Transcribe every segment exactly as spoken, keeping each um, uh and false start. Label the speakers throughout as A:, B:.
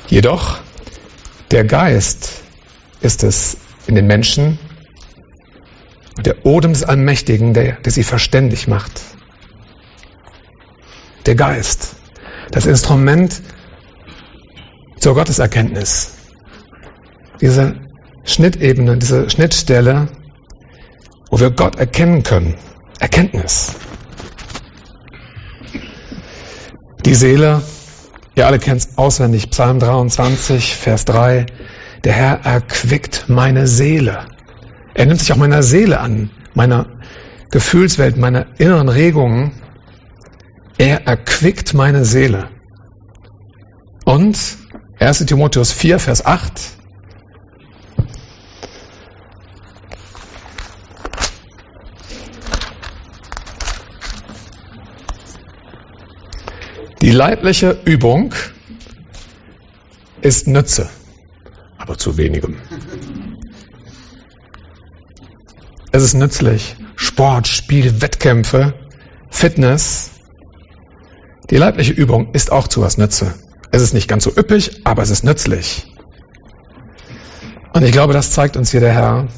A: Jedoch, der Geist ist es in den Menschen, der Odem des Allmächtigen, der, der sie verständig macht. Der Geist, das Instrument zur Gotteserkenntnis. Diese Schnittebene, diese Schnittstelle, wo wir Gott erkennen können. Erkenntnis. Die Seele, ihr alle kennt es auswendig, Psalm dreiundzwanzig, Vers drei. Der Herr erquickt meine Seele. Er nimmt sich auch meiner Seele an, meiner Gefühlswelt, meiner inneren Regungen. Er erquickt meine Seele. Und erster Timotheus vier, Vers acht. Die leibliche Übung ist Nütze, aber zu wenigem. Es ist nützlich. Sport, Spiel, Wettkämpfe, Fitness. Die leibliche Übung ist auch zu was Nütze. Es ist nicht ganz so üppig, aber es ist nützlich. Und ich glaube, das zeigt uns hier der Herr.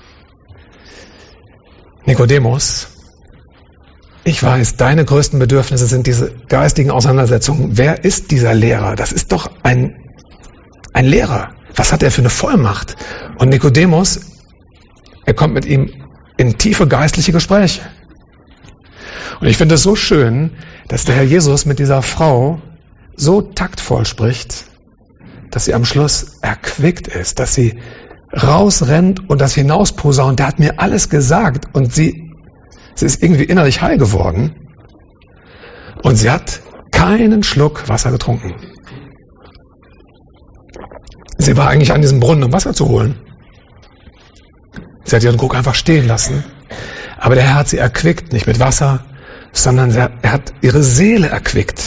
A: Nikodemus, ich weiß, deine größten Bedürfnisse sind diese geistigen Auseinandersetzungen. Wer ist dieser Lehrer? Das ist doch ein, ein Lehrer. Was hat er für eine Vollmacht? Und Nikodemus, er kommt mit ihm in tiefe geistliche Gespräche. Und ich finde es so schön, dass der Herr Jesus mit dieser Frau so taktvoll spricht, dass sie am Schluss erquickt ist, dass sie rausrennt und das hinausposaunt. Der hat mir alles gesagt und sie, sie ist irgendwie innerlich heil geworden und sie hat keinen Schluck Wasser getrunken. Sie war eigentlich an diesem Brunnen, um Wasser zu holen. Sie hat ihren Krug einfach stehen lassen. Aber der Herr hat sie erquickt, nicht mit Wasser, sondern er hat ihre Seele erquickt.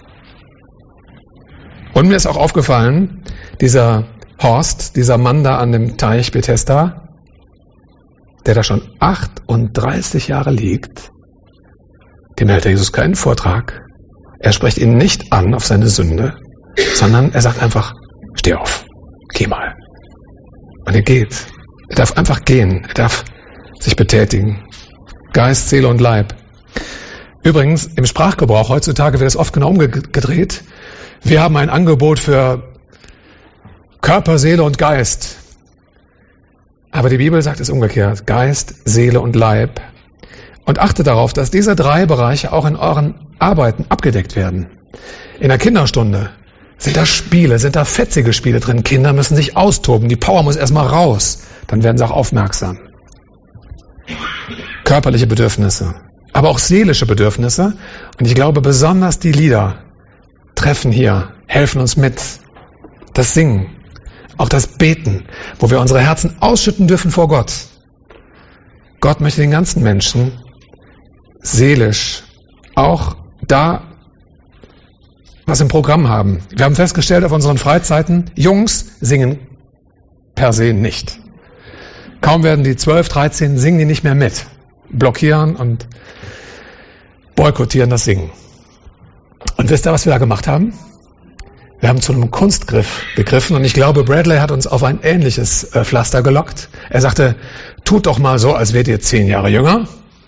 A: Und mir ist auch aufgefallen, dieser Horst, dieser Mann da an dem Teich Bethesda, der da schon achtunddreißig Jahre liegt, dem hält der Jesus keinen Vortrag. Er spricht ihn nicht an auf seine Sünde, sondern er sagt einfach, steh auf, geh mal. Und er geht. Er darf einfach gehen. Er darf sich betätigen. Geist, Seele und Leib. Übrigens, im Sprachgebrauch heutzutage wird es oft genau umgedreht. Wir haben ein Angebot für Körper, Seele und Geist. Aber die Bibel sagt es umgekehrt. Geist, Seele und Leib. Und achtet darauf, dass diese drei Bereiche auch in euren Arbeiten abgedeckt werden. In der Kinderstunde sind da Spiele, sind da fetzige Spiele drin. Kinder müssen sich austoben. Die Power muss erstmal raus. Dann werden sie auch aufmerksam. Körperliche Bedürfnisse, aber auch seelische Bedürfnisse. Und ich glaube, besonders die Lieder treffen hier, helfen uns mit. Das Singen, auch das Beten, wo wir unsere Herzen ausschütten dürfen vor Gott. Gott möchte den ganzen Menschen seelisch auch da was im Programm haben. Wir haben festgestellt auf unseren Freizeiten, Jungs singen per se nicht. Kaum werden die zwölf, dreizehn, singen die nicht mehr mit. Blockieren und boykottieren das Singen. Und wisst ihr, was wir da gemacht haben? Wir haben zu einem Kunstgriff gegriffen und ich glaube, Bradley hat uns auf ein ähnliches äh, Pflaster gelockt. Er sagte, tut doch mal so, als wärt ihr zehn Jahre jünger.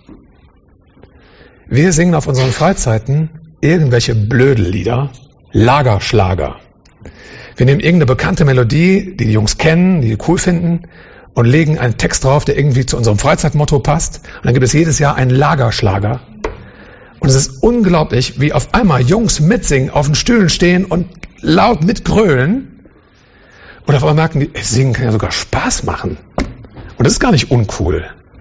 A: Wir singen auf unseren Freizeiten irgendwelche Blödellieder, Lagerschlager. Wir nehmen irgendeine bekannte Melodie, die die Jungs kennen, die die cool finden und legen einen Text drauf, der irgendwie zu unserem Freizeitmotto passt. Und dann gibt es jedes Jahr einen Lagerschlager. Und es ist unglaublich, wie auf einmal Jungs mitsingen, auf den Stühlen stehen und laut mitgrölen. Und auf einmal merken die, singen kann ja sogar Spaß machen. Und das ist gar nicht uncool.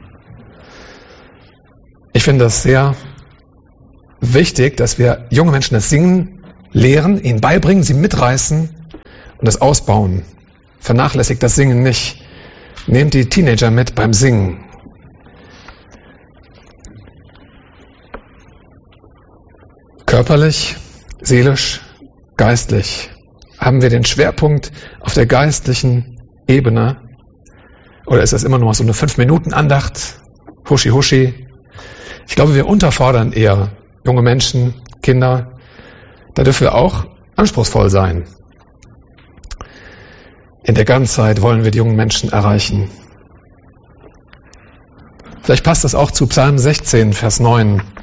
A: Ich finde das sehr wichtig, dass wir junge Menschen das Singen lehren, ihnen beibringen, sie mitreißen und das ausbauen. Vernachlässigt das Singen nicht. Nehmt die Teenager mit beim Singen. Körperlich, seelisch, geistlich haben wir den Schwerpunkt auf der geistlichen Ebene. Oder ist das immer nur so eine fünf Minuten Andacht? Huschi, huschi. Ich glaube, wir unterfordern eher junge Menschen, Kinder. Da dürfen wir auch anspruchsvoll sein. In der Ganzheit wollen wir die jungen Menschen erreichen. Vielleicht passt das auch zu Psalm sechzehn, Vers neun.